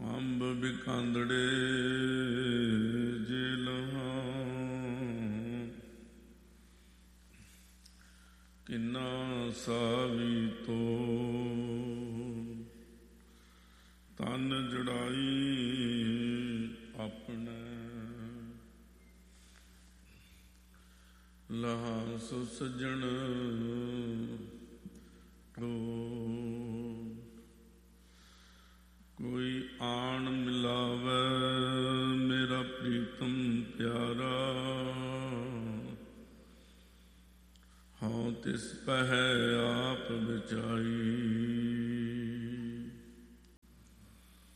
ਅੰਬ ਬਿਕਾਂਦੜੇ ਜੇ ਲਹਾਂ, ਕਿੰਨਾ ਸਾਵੀ ਤੋ ਤਨ ਜੁੜਾਈ ਆਪਣੇ, ਲਹਾ ਸੋ ਸੱਜਣ ਟੋ, ਕੋਈ ਆਣ ਮਿਲਾਵੇ ਮੇਰਾ ਪ੍ਰੀਤਮ ਪਿਆਰਾ, ਹਾਂ ਤਿਸ ਪਹਿ ਆਪ ਵਿਚਾਈ,